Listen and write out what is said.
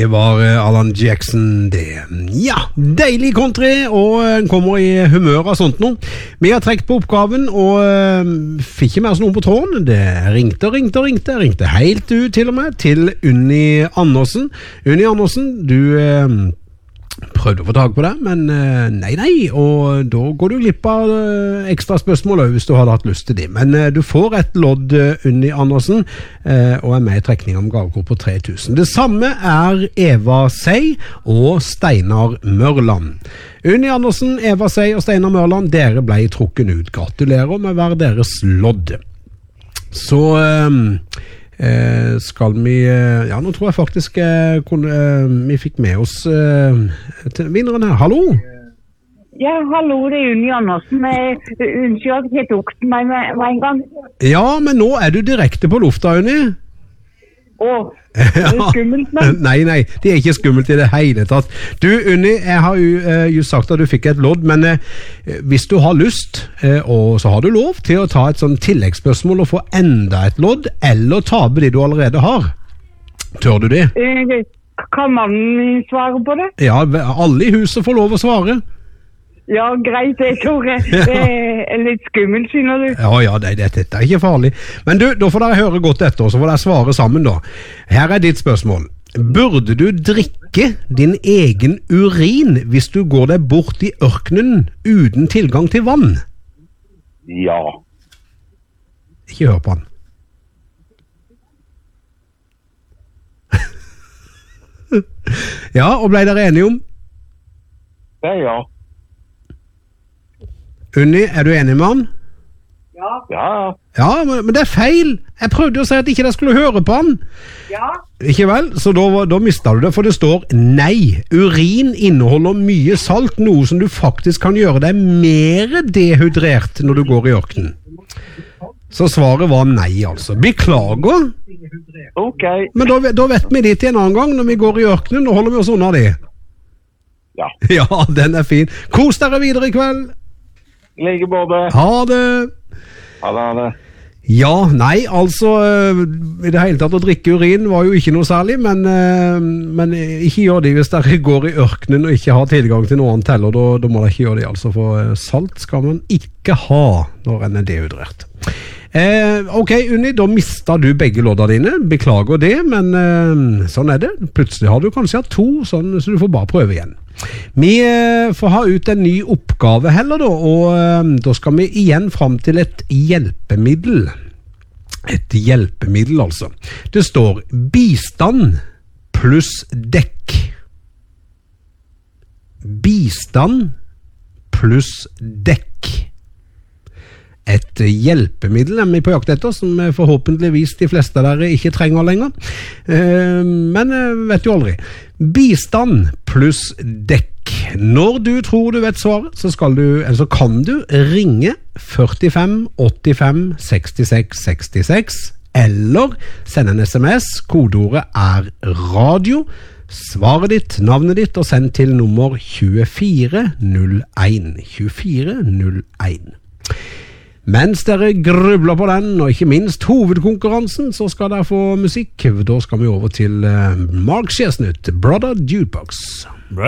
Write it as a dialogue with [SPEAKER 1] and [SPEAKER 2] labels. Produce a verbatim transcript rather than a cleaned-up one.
[SPEAKER 1] Det var Alan Jackson det. Ja, deilig country, og en kommer i humør av sånt noe. Vi har trekt på oppgaven, og uh, fikk ikke med oss noen på tråden. Det ringte og ringte og ringte, ringte helt ut til og med, til Unni Andersen. Unni Andersen, du... Uh, prøvde å få tag på det, men uh, nei, nei, og da går du glipp av uh, ekstra spørsmål også, hvis du hadde hatt lyst til det. Men uh, du får et lodd, uh, Unni Andersen, uh, og er med i trekning om gavekort på tre tusen. Det samme er Eva Sey og Steinar Mørland. Unni Andersen, Eva Sey og Steinar Mørland, dere ble trukken ut. Gratulerer med hver deres lodd. Så... Uh, Eh, skal vi eh, ja, nå tror jeg faktisk eh, kunne, eh, vi fikk med oss eh, til vinneren her. Hallo?
[SPEAKER 2] Ja, hallo, det er Unni Andersen. Unnskyld at jeg tok meg med, med en gang.
[SPEAKER 1] Ja, men nå er du direkte på lufta, Unni.
[SPEAKER 2] Åh, det er skummelt, men...
[SPEAKER 1] Nei, nei, det er ikke skummelt i det hele tatt. Du, Unni, jeg har jo uh, just sagt at du fikk et lodd, men uh, hvis du har lyst, uh, og så har du lov til å ta et sånn tilleggsspørsmål og få enda et lodd, eller tabe det du allerede har. Tør du det?
[SPEAKER 2] Uh, kan man svare på det?
[SPEAKER 1] Ja, alle i huset får lov å svare.
[SPEAKER 2] Ja, greit, det tror jeg. Det er litt skummelt, synes du.
[SPEAKER 1] Ja, ja, det, det, dette er ikke farlig. Men du, da får dere høre godt etter, så får dere svare sammen da. Her er ditt spørsmål. Burde du drikke din egen urin hvis du går deg bort i ørkenen uten tilgang til vann?
[SPEAKER 3] Ja.
[SPEAKER 1] Ikke hør på han. Ja, og ble dere enige om?
[SPEAKER 3] Det er ja.
[SPEAKER 1] Unni, er du enig med han?
[SPEAKER 3] Ja. Ja.
[SPEAKER 1] Ja, men, men det er feil. Jeg prøvde å si at ikke dere skulle høre på han.
[SPEAKER 2] Ja.
[SPEAKER 1] Ikke vel? Så da, da mistet du det, for det står nei. Urin inneholder mye salt, noe som du faktisk kan gjøre deg mer dehydrert når du går i ørkenen. Så svaret var nei, altså. Beklager.
[SPEAKER 3] Ok.
[SPEAKER 1] Men da, da vet vi det til en annen gang når vi går i ørkenen, og holder vi oss unna det.
[SPEAKER 3] Ja.
[SPEAKER 1] Ja, den er fin. Kos dere videre i kveld.
[SPEAKER 3] Like både.
[SPEAKER 1] Ha det.
[SPEAKER 3] Ha det, ha det.
[SPEAKER 1] Ja, nei, altså i det hele tatt å drikke urin var jo ikke noe særlig, men, men ikke gjør det hvis dere går i ørkenen og ikke har tilgang til noe annet heller, da, da må dere ikke gjøre det, altså, for salt skal man ikke ha når en er dehydrert. Eh, ok, Unni, da mistet du begge lodda dine. Beklager det, men eh, sånn er det. Plutselig har du kanskje hatt to, sånn, så du får bare prøve igjen. Vi eh, får ha ut en ny oppgave heller da, og eh, da skal vi igjen fram til et hjelpemiddel. Et hjelpemiddel, altså. Det står bistand pluss dekk. Bistand pluss dekk. Et hjelpemiddel er vi på jakt etter, som forhåpentligvis de fleste av dere ikke trenger lenger. Men vet jo aldri. Bistand pluss dekk. Når du tror du vet svaret, så, skal du, så kan du ringe førtifem åttifem sekstiseks sekstiseks, eller sende en sms. Kodeordet er radio. Svaret ditt, navnet ditt, og send til nummer tjuefire null en. tjuefire null en. Mens dere grubler på den, og ikke minst hovedkonkurransen, så skal dere få musikk. Da skal vi over til Mark Chesnutt, Brother Jukebox.